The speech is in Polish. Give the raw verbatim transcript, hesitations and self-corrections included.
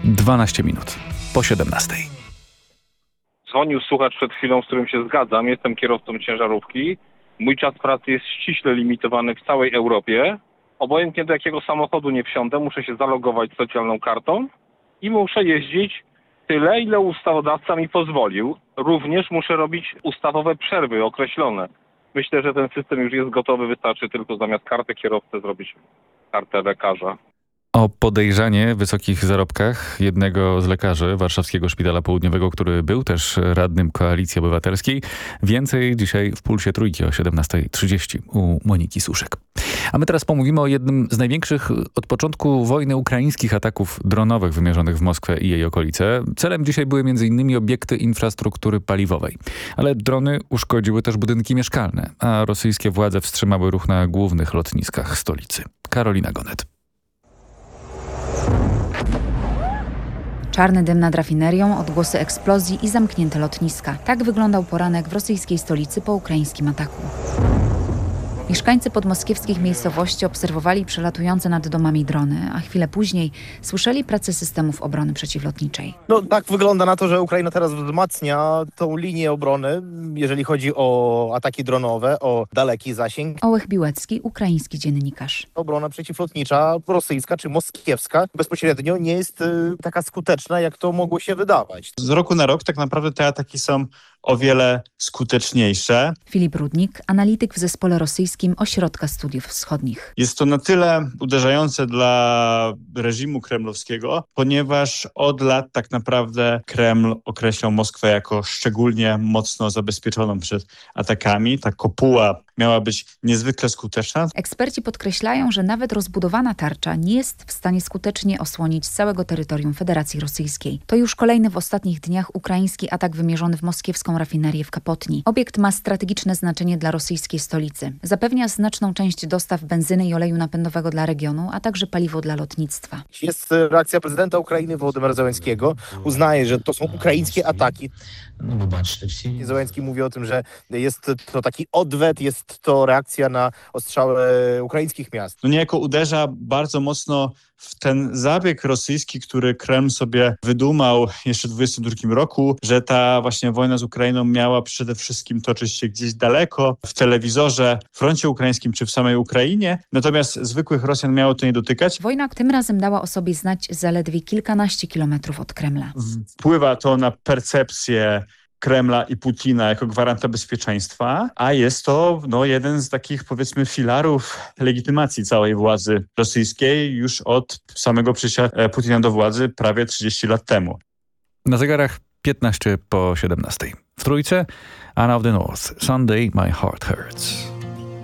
dwanaście minut po siedemnastej. Dzwonił słuchacz przed chwilą, z którym się zgadzam. Jestem kierowcą ciężarówki. Mój czas pracy jest ściśle limitowany w całej Europie. Obojętnie do jakiego samochodu nie wsiądę, muszę się zalogować specjalną kartą i muszę jeździć tyle, ile ustawodawca mi pozwolił. Również muszę robić ustawowe przerwy określone. Myślę, że ten system już jest gotowy, wystarczy tylko zamiast karty kierowcy zrobić kartę lekarza. O podejrzanie wysokich zarobkach jednego z lekarzy Warszawskiego Szpitala Południowego, który był też radnym Koalicji Obywatelskiej. Więcej dzisiaj w Pulsie Trójki o siedemnasta trzydzieści u Moniki Suszek. A my teraz pomówimy o jednym z największych od początku wojny ukraińskich ataków dronowych wymierzonych w Moskwę i jej okolice. Celem dzisiaj były między innymi obiekty infrastruktury paliwowej. Ale drony uszkodziły też budynki mieszkalne, a rosyjskie władze wstrzymały ruch na głównych lotniskach stolicy. Karolina Gonet. Czarny dym nad rafinerią, odgłosy eksplozji i zamknięte lotniska. Tak wyglądał poranek w rosyjskiej stolicy po ukraińskim ataku. Mieszkańcy podmoskiewskich miejscowości obserwowali przelatujące nad domami drony, a chwilę później słyszeli pracę systemów obrony przeciwlotniczej. No tak wygląda na to, że Ukraina teraz wzmacnia tą linię obrony, jeżeli chodzi o ataki dronowe, o daleki zasięg. Ołech Biłecki, ukraiński dziennikarz. Obrona przeciwlotnicza rosyjska czy moskiewska bezpośrednio nie jest y, taka skuteczna, jak to mogło się wydawać. Z roku na rok tak naprawdę te ataki są o wiele skuteczniejsze. Filip Rudnik, analityk w zespole rosyjskim Ośrodka Studiów Wschodnich. Jest to na tyle uderzające dla reżimu kremlowskiego, ponieważ od lat tak naprawdę Kreml określał Moskwę jako szczególnie mocno zabezpieczoną przed atakami. Ta kopuła miała być niezwykle skuteczna. Eksperci podkreślają, że nawet rozbudowana tarcza nie jest w stanie skutecznie osłonić całego terytorium Federacji Rosyjskiej. To już kolejny w ostatnich dniach ukraiński atak wymierzony w moskiewską rafinerię w Kapotni. Obiekt ma strategiczne znaczenie dla rosyjskiej stolicy. Zapewnia znaczną część dostaw benzyny i oleju napędowego dla regionu, a także paliwo dla lotnictwa. Jest reakcja prezydenta Ukrainy Wołodymyra Zełenskiego. Uznaje, że to są ukraińskie ataki. Zełenski mówi o tym, że jest to taki odwet, jest to reakcja na ostrzały ukraińskich miast. No niejako uderza bardzo mocno w ten zabieg rosyjski, który Kreml sobie wydumał jeszcze w dwudziestym drugim roku, że ta właśnie wojna z Ukrainą miała przede wszystkim toczyć się gdzieś daleko, w telewizorze, froncie ukraińskim czy w samej Ukrainie. Natomiast zwykłych Rosjan miało to nie dotykać. Wojna tym razem dała o sobie znać zaledwie kilkanaście kilometrów od Kremla. Wpływa to na percepcję Kremla i Putina jako gwaranta bezpieczeństwa, a jest to no, jeden z takich, powiedzmy, filarów legitymacji całej władzy rosyjskiej już od samego przyjścia Putina do władzy prawie trzydzieści lat temu. Na zegarach piętnaście po siedemnastej. W Trójce Anna of the North, Sunday My Heart Hurts.